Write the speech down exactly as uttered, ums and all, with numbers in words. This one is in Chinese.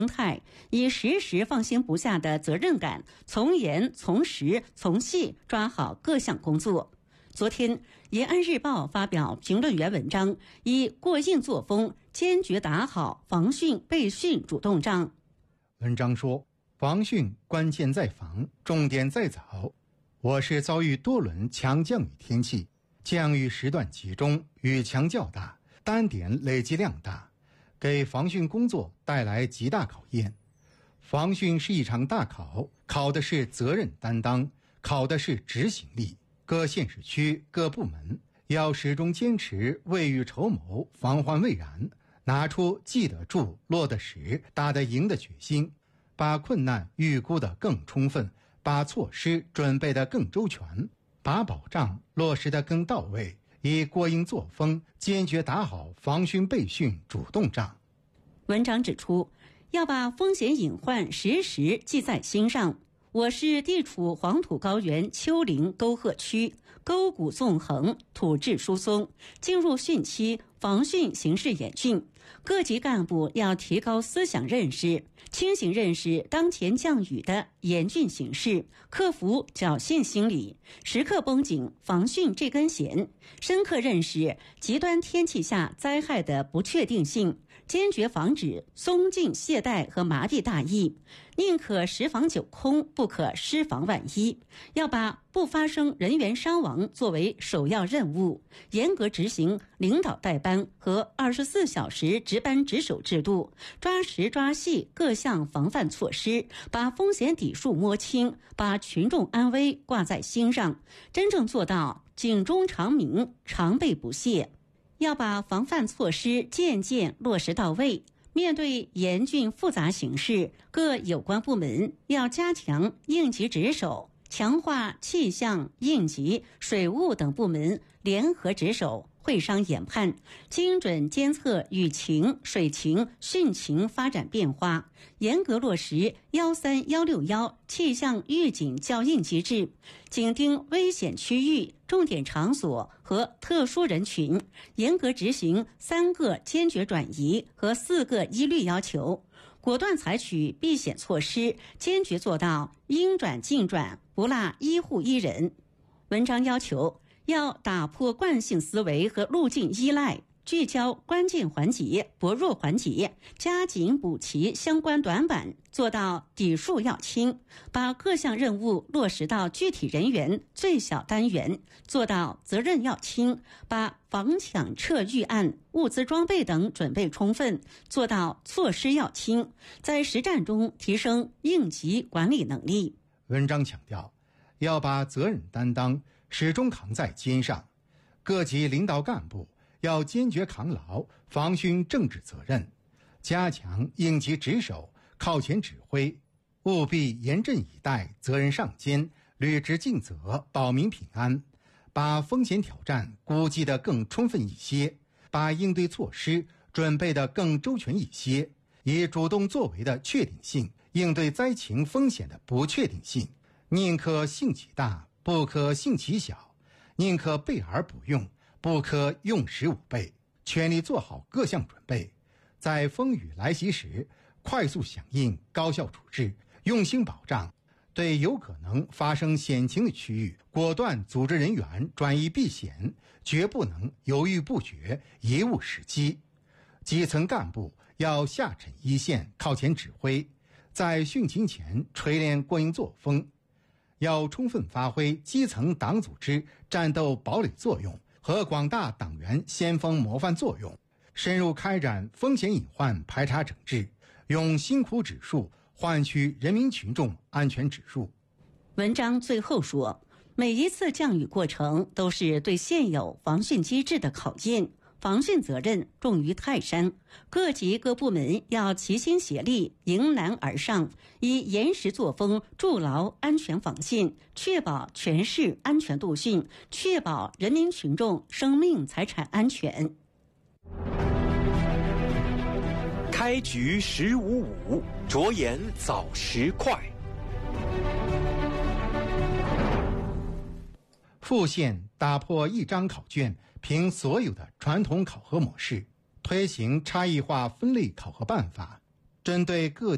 态，以时时放心不下的责任感，从严从实从细抓好各项工作。昨天，延安日报发表评论员文章，以过硬作风，坚决打好防汛备汛主动仗。 文章说，防汛关键在防，重点在早。我市遭遇多轮强降雨天气，降雨时段集中，雨强较大，单点累积量大，给防汛工作带来极大考验。防汛是一场大考，考的是责任担当，考的是执行力。各县市区各部门要始终坚持未雨绸缪，防患未然，拿出记得住、落得实、打得赢的决心，把困难预估得更充分，把措施准备得更周全，把保障落实得更到位，以过硬作风，坚决打好防汛备汛主动仗。 文章指出，要把风险隐患时时记在心上。我市地处黄土高原丘陵沟壑区，沟谷纵横，土质疏松，进入汛期，防汛形势严峻。各级干部要提高思想认识，清醒认识当前降雨的严峻形势，克服侥幸心理，时刻绷紧防汛这根弦，深刻认识极端天气下灾害的不确定性，坚决防止松劲懈怠和麻痹大意，宁可十防九空，不可失防万一。要把不发生人员伤亡作为首要任务，严格执行领导带班和二十四小时值班值守制度，抓实抓细各项防范措施，把风险底数摸清，把群众安危挂在心上，真正做到警钟长鸣，常备不懈。要把防范措施渐渐落实到位。面对严峻复杂形势，各有关部门要加强应急值守，强化气象、应急、水务等部门联合值守，会商研判，精准监测雨情、水情、汛情发展变化，严格落实幺三幺六幺气象预警校应机制，紧盯危险区域、重点场所和特殊人群，严格执行三个坚决转移和四个一律要求，果断采取避险措施，坚决做到应转尽转，不落一户一人。文章要求要打破惯性思维和路径依赖，聚焦关键环节、薄弱环节，加紧补齐相关短板，做到底数要清，把各项任务落实到具体人员最小单元，做到责任要轻，把防抢撤预案、物资装备等准备充分，做到措施要轻，在实战中提升应急管理能力。 文章强调，要把责任担当始终扛在肩上，各级领导干部要坚决扛牢防汛政治责任，加强应急值守、靠前指挥，务必严阵以待，责任上肩，履职尽责，保民平安，把风险挑战估计得更充分一些，把应对措施准备得更周全一些，以主动作为的确定性应对灾情风险的不确定性，宁可性其大，不可性其小，宁可备而不用，不可用时无备，全力做好各项准备，在风雨来袭时快速响应、高效处置，用心保障，对有可能发生险情的区域果断组织人员转移避险，绝不能犹豫不决、贻误时机。基层干部要下沉一线，靠前指挥，在汛情前锤炼过硬作风，要充分发挥基层党组织战斗堡垒作用和广大党员先锋模范作用，深入开展风险隐患排查整治，用辛苦指数换取人民群众安全指数。 文章最后说，每一次降雨过程都是对现有防汛机制的考验，防汛责任重于泰山，各级各部门要齐心协力，迎难而上，以严实作风筑牢安全防线，确保全市安全度汛，确保人民群众生命财产安全。 开局十五五，着眼早时快。 复县打破一张考卷凭所有的传统考核模式，推行差异化分类考核办法，针对各